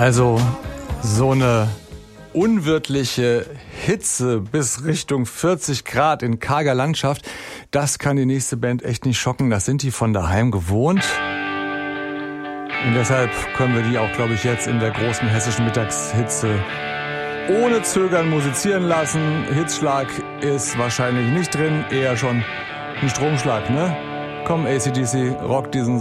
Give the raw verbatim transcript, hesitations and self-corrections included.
Also so eine unwirtliche Hitze bis Richtung vierzig Grad in karger Landschaft, das kann die nächste Band echt nicht schocken. Das sind die von daheim gewohnt. Und deshalb können wir die auch, glaube ich, jetzt in der großen hessischen Mittagshitze ohne Zögern musizieren lassen. Hitzschlag ist wahrscheinlich nicht drin, eher schon ein Stromschlag, ne? Komm, A C D C, rock diesen